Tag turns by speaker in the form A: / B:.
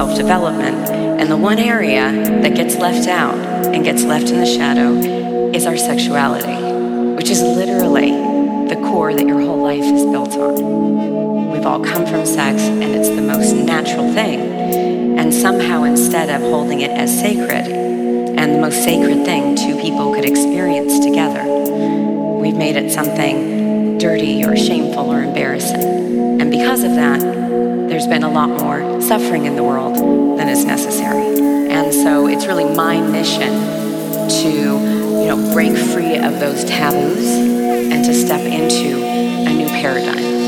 A: self-development. And the one area that gets left out and gets left in the shadow is our sexuality, which is literally the core that your whole life is built on. We've all come from sex, and it's the most natural thing. And somehow, instead of holding it as sacred, and the most sacred thing two people could experience together, we've made it something dirty or shameful or embarrassing. And because of that, there's been a lot more suffering in the world than is necessary. And so it's really my mission to, break free of those taboos and to step into a new paradigm.